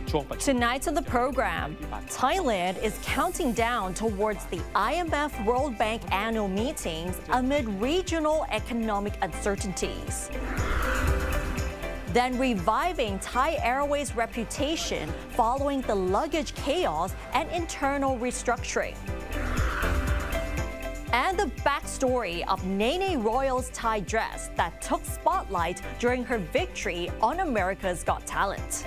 Tonight on the program, Thailand is counting down towards the IMF World Bank annual meetings amid regional economic uncertainties. Then reviving Thai Airways' reputation following the luggage chaos and internal restructuring. And the backstory of Nene Royal's Thai dress that took spotlight during her victory on America's Got Talent.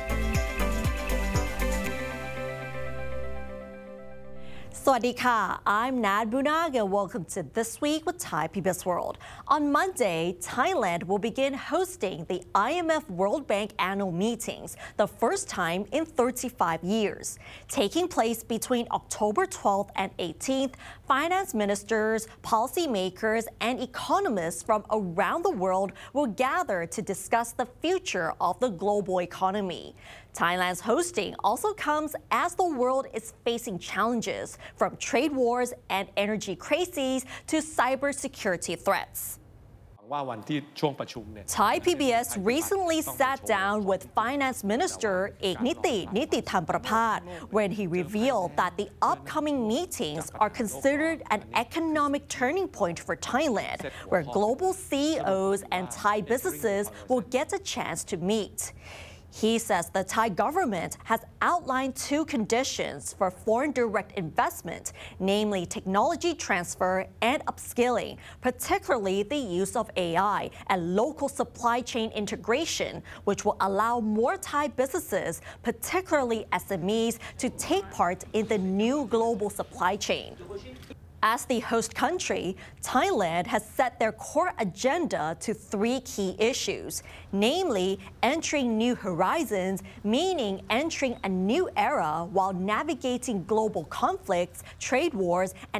Sawadee-ka, I'm Nad Bunag and welcome to This Week with Thai PBS World. On Monday, Thailand will begin hosting the IMF World Bank annual meetings, the first time in 35 years. Taking place between October 12th and 18th, finance ministers, policymakers, and economists from around the world will gather to discuss the future of the global economy. Thailand's hosting also comes as the world is facing challenges from trade wars and energy crises to cybersecurity threats. Thai PBS recently sat down with Finance Minister Ekniti Nititham-Prapat when he revealed that the upcoming meetings are considered an economic turning point for Thailand, where global CEOs and Thai businesses will get a chance to meet. He says the Thai government has outlined two conditions for foreign direct investment, namely technology transfer and upskilling, particularly the use of AI and local supply chain integration, which will allow more Thai businesses, particularly SMEs, to take part in the new global supply chain. As the host country, Thailand has set their core agenda to three key issues, namely entering new horizons, meaning entering a new era while navigating global conflicts, trade wars, and